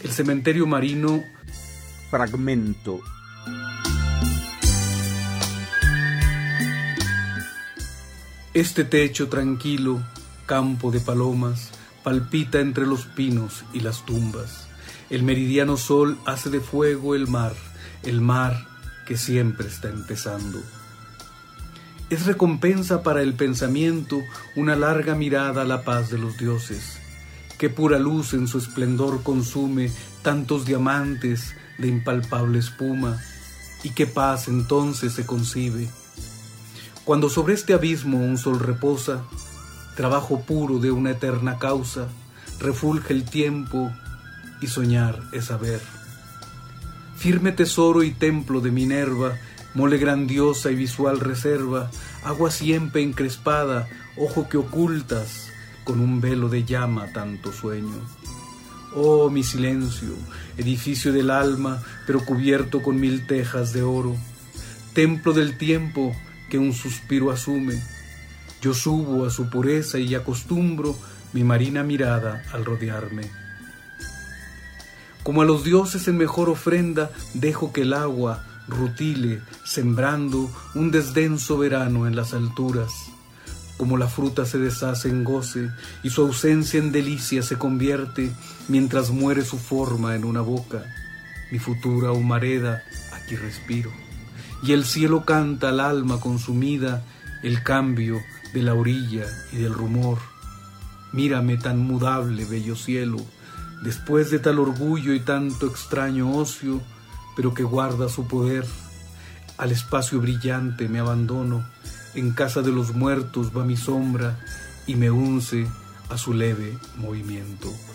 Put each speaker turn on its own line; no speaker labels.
El cementerio marino.
Fragmento.
Este techo tranquilo, campo de palomas, palpita entre los pinos y las tumbas. El meridiano sol hace de fuego el mar que siempre está empezando. Es recompensa para el pensamiento una larga mirada a la paz de los dioses. Qué pura luz en su esplendor consume tantos diamantes de impalpable espuma, y qué paz entonces se concibe. Cuando sobre este abismo un sol reposa, trabajo puro de una eterna causa, refulge el tiempo y soñar es saber. Firme tesoro y templo de Minerva, mole grandiosa y visual reserva, agua siempre encrespada, ojo que ocultas con un velo de llama tanto sueño. Oh, mi silencio, edificio del alma, pero cubierto con 1000 tejas de oro, templo del tiempo que un suspiro asume. Yo subo a su pureza y acostumbro mi marina mirada al rodearme. Como a los dioses en mejor ofrenda, dejo que el agua rutile, sembrando un desdén soberano en las alturas. Como la fruta se deshace en goce y su ausencia en delicia se convierte, mientras muere su forma en una boca, mi futura humareda aquí respiro. Y el cielo canta al alma consumida el cambio de la orilla y del rumor. Mírame tan mudable, bello cielo, después de tal orgullo y tanto extraño ocio, pero que guarda su poder. Al espacio brillante me abandono, en casa de los muertos va mi sombra y me unce a su leve movimiento.